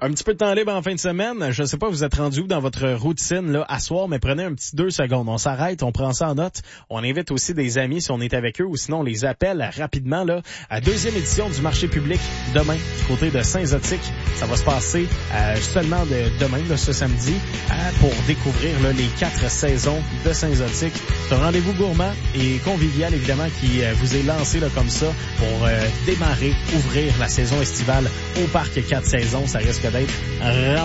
Un petit peu de temps libre en fin de semaine. Je sais pas, vous êtes rendu où dans votre routine là à soir, mais prenez un petit 2 secondes. On s'arrête, on prend ça en note. On invite aussi des amis si on est avec eux ou sinon on les appelle rapidement là à deuxième édition du marché public demain du côté de Saint-Zotique. Ça va se passer seulement demain, là, ce samedi, pour découvrir là, les 4 saisons de Saint-Zotique. C'est un rendez-vous gourmand et convivial évidemment qui vous est lancé là comme ça pour démarrer, ouvrir la saison estivale au parc 4 saisons. Ça risque d'être